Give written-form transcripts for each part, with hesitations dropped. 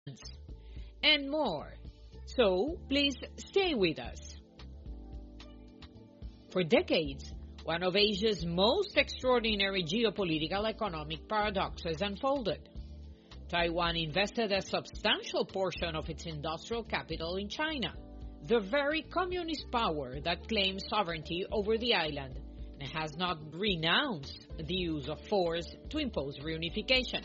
and more. So, please stay with us. For decades, one of Asia's most extraordinary geopolitical economic paradoxes unfolded. Taiwan invested a substantial portion of its industrial capital in China, the very communist power that claims sovereignty over the island and has not renounced the use of force to impose reunification.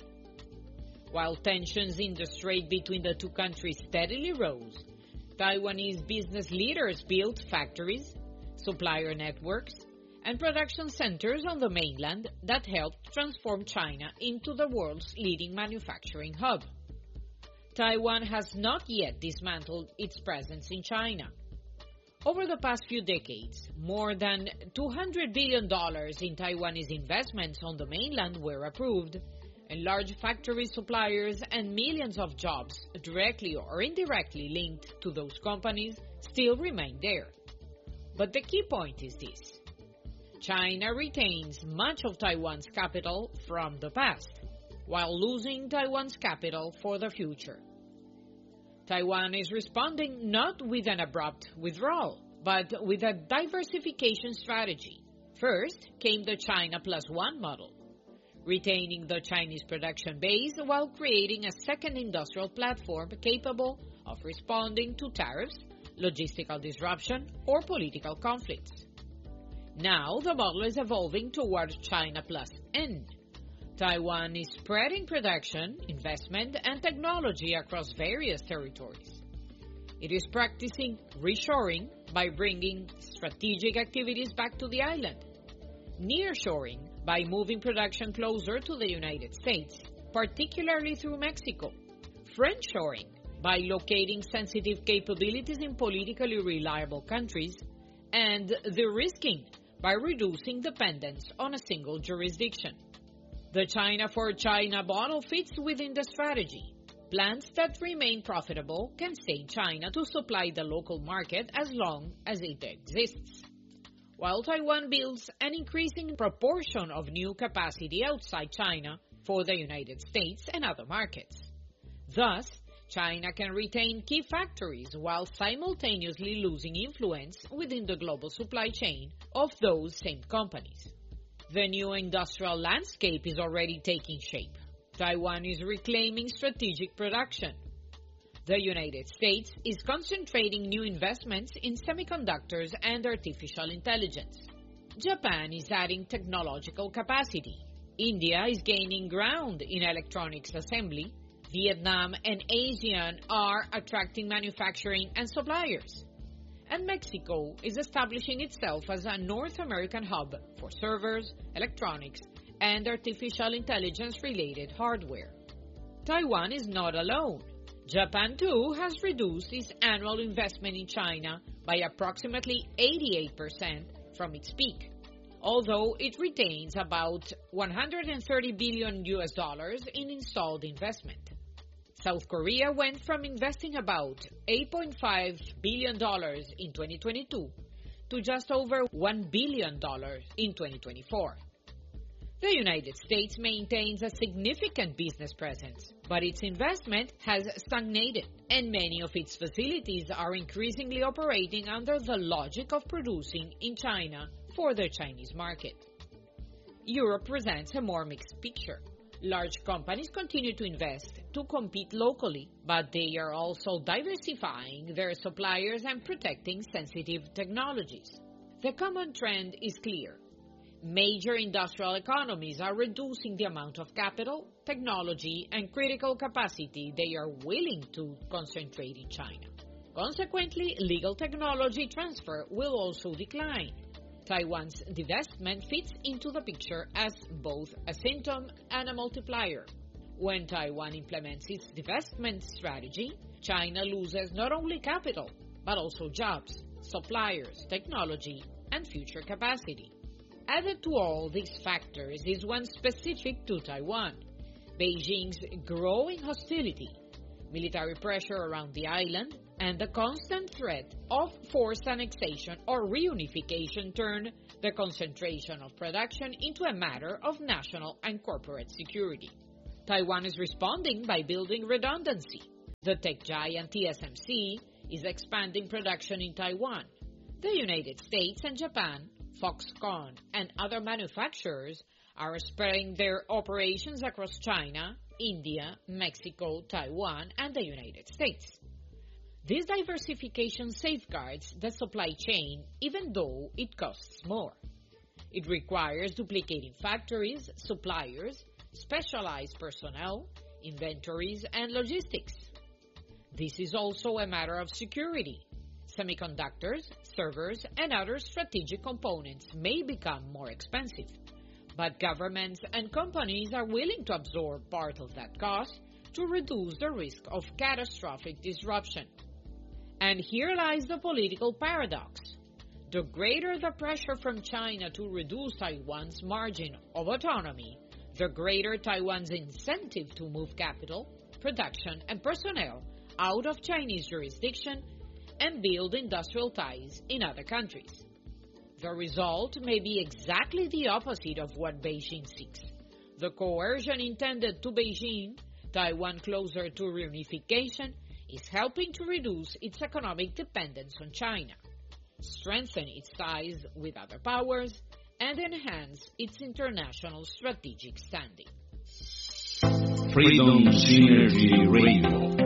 While tensions in the strait between the two countries steadily rose, Taiwanese business leaders built factories, supplier networks, and production centers on the mainland that helped transform China into the world's leading manufacturing hub. Taiwan has not yet dismantled its presence in China. Over the past few decades, more than $200 billion in Taiwanese investments on the mainland were approved, and large factory suppliers and millions of jobs directly or indirectly linked to those companies still remain there. But the key point is this: China retains much of Taiwan's capital from the past, while losing Taiwan's capital for the future. Taiwan is responding not with an abrupt withdrawal, but with a diversification strategy. First came the China Plus One model, retaining the Chinese production base while creating a second industrial platform capable of responding to tariffs, logistical disruption, or political conflicts. Now the model is evolving towards China Plus N. Taiwan is spreading production, investment, and technology across various territories. It is practicing reshoring by bringing strategic activities back to the island, nearshoring by moving production closer to the United States, particularly through Mexico, friendshoring by locating sensitive capabilities in politically reliable countries, and de-risking by reducing dependence on a single jurisdiction. The China for China model fits within the strategy. Plants that remain profitable can stay in China to supply the local market as long as it exists, while Taiwan builds an increasing proportion of new capacity outside China for the United States and other markets. Thus, China can retain key factories while simultaneously losing influence within the global supply chain of those same companies. The new industrial landscape is already taking shape. Taiwan is reclaiming strategic production. The United States is concentrating new investments in semiconductors and artificial intelligence. Japan is adding technological capacity. India is gaining ground in electronics assembly. Vietnam and ASEAN are attracting manufacturing and suppliers. And Mexico is establishing itself as a North American hub for servers, electronics, and artificial intelligence-related hardware. Taiwan is not alone. Japan, too, has reduced its annual investment in China by approximately 88% from its peak, although it retains about $130 billion in installed investment. South Korea went from investing about $8.5 billion in 2022 to just over $1 billion in 2024. The United States maintains a significant business presence, but its investment has stagnated, and many of its facilities are increasingly operating under the logic of producing in China for the Chinese market. Europe presents a more mixed picture. Large companies continue to invest to compete locally, but they are also diversifying their suppliers and protecting sensitive technologies. The common trend is clear. Major industrial economies are reducing the amount of capital, technology, and critical capacity they are willing to concentrate in China. Consequently, legal technology transfer will also decline. Taiwan's divestment fits into the picture as both a symptom and a multiplier. When Taiwan implements its divestment strategy, China loses not only capital, but also jobs, suppliers, technology, and future capacity. Added to all these factors is one specific to Taiwan: Beijing's growing hostility, military pressure around the island, and the constant threat of forced annexation or reunification turn the concentration of production into a matter of national and corporate security. Taiwan is responding by building redundancy. The tech giant TSMC is expanding production in Taiwan. The United States and Japan, Foxconn, and other manufacturers are spreading their operations across China, India, Mexico, Taiwan, and the United States. This diversification safeguards the supply chain even though it costs more. It requires duplicating factories, suppliers, specialized personnel, inventories, and logistics. This is also a matter of security. Semiconductors, servers, and other strategic components may become more expensive, but governments and companies are willing to absorb part of that cost to reduce the risk of catastrophic disruption. And here lies the political paradox. The greater the pressure from China to reduce Taiwan's margin of autonomy, the greater Taiwan's incentive to move capital, production, and personnel out of Chinese jurisdiction and build industrial ties in other countries. The result may be exactly the opposite of what Beijing seeks. The coercion intended to Beijing, Taiwan closer to reunification, is helping to reduce its economic dependence on China, strengthen its ties with other powers, and enhance its international strategic standing. Freedom Synergy Radio.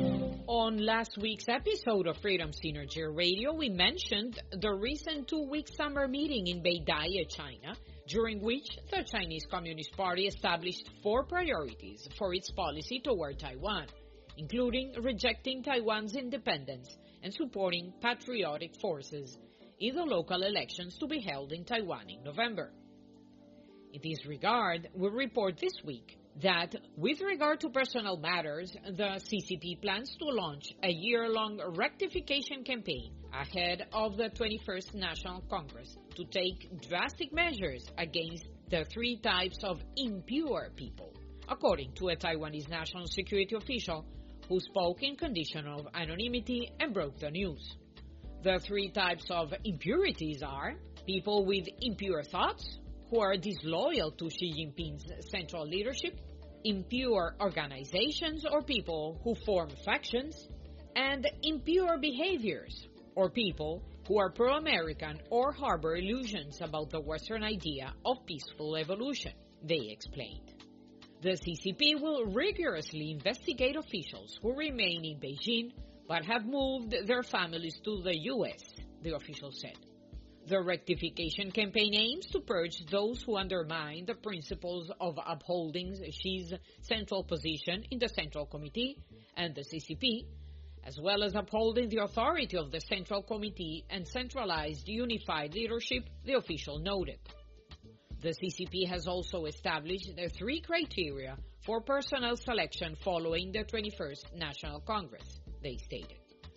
On last week's episode of Freedom Synergy Radio, we mentioned the recent 2-week summer meeting in Beidaihe, China, during which the Chinese Communist Party established 4 priorities for its policy toward Taiwan, including rejecting Taiwan's independence and supporting patriotic forces in the local elections to be held in Taiwan in November. In this regard, we report this week that, with regard to personnel matters, the CCP plans to launch a year-long rectification campaign ahead of the 21st National Congress to take drastic measures against the 3 types of impure people, according to a Taiwanese national security official who spoke in condition of anonymity and broke the news. The 3 types of impurities are people with impure thoughts, who are disloyal to Xi Jinping's central leadership, impure organizations or people who form factions, and impure behaviors, or people who are pro-American or harbor illusions about the Western idea of peaceful evolution, they explained. The CCP will rigorously investigate officials who remain in Beijing but have moved their families to the U.S., the official said. The rectification campaign aims to purge those who undermine the principles of upholding Xi's central position in the Central Committee and the CCP, as well as upholding the authority of the Central Committee and centralized unified leadership, the official noted. The CCP has also established the 3 criteria for personnel selection following the 21st National Congress, they stated.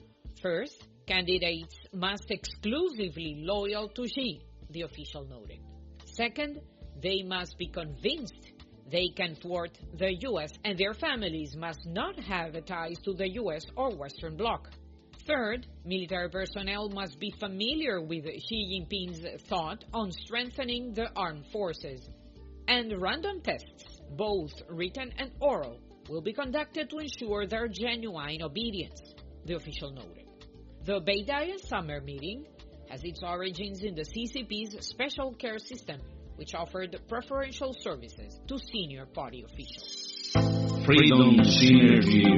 First, candidates must exclusively loyal to Xi, the official noted. Second, they must be convinced they can thwart the U.S. and their families must not have ties to the U.S. or Western Bloc. Third, military personnel must be familiar with Xi Jinping's thought on strengthening the armed forces. And random tests, both written and oral, will be conducted to ensure their genuine obedience, the official noted. The Beidaihe summer meeting has its origins in the CCP's special care system, which offered preferential services to senior party officials. Freedom Synergy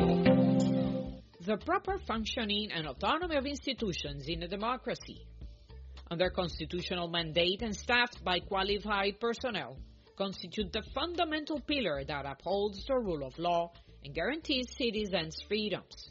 Radio. The proper functioning and autonomy of institutions in a democracy, under constitutional mandate and staffed by qualified personnel, constitute the fundamental pillar that upholds the rule of law and guarantees citizens' freedoms.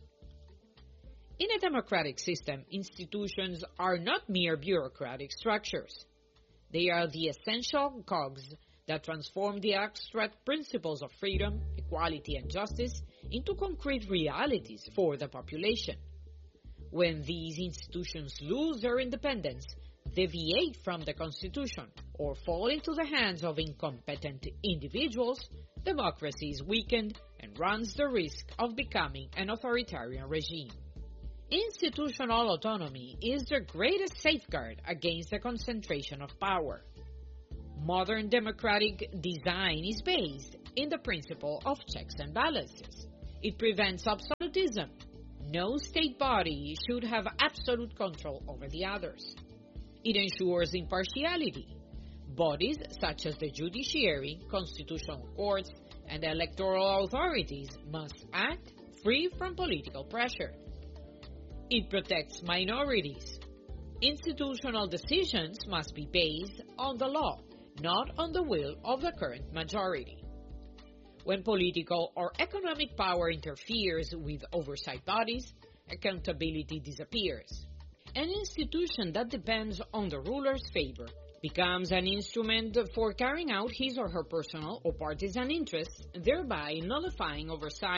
In a democratic system, institutions are not mere bureaucratic structures. They are the essential cogs that transform the abstract principles of freedom, equality, and justice into concrete realities for the population. When these institutions lose their independence, deviate from the Constitution, or fall into the hands of incompetent individuals, democracy is weakened and runs the risk of becoming an authoritarian regime. Institutional autonomy is the greatest safeguard against the concentration of power. Modern democratic design is based in the principle of checks and balances. It prevents absolute absolutism. No state body should have absolute control over the others. It ensures impartiality. Bodies such as the judiciary, constitutional courts, and electoral authorities must act free from political pressure. It protects minorities. Institutional decisions must be based on the law, not on the will of the current majority. When political or economic power interferes with oversight bodies, accountability disappears. An institution that depends on the ruler's favor becomes an instrument for carrying out his or her personal or partisan interests, thereby nullifying oversight